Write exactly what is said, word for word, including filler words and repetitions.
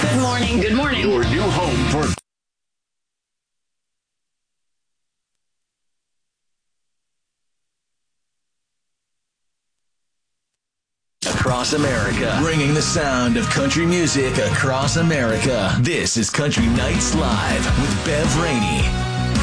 Good morning. Good morning. Your new home for across America, bringing the sound of country music across America. This is Country Nights Live with Bev Rainey.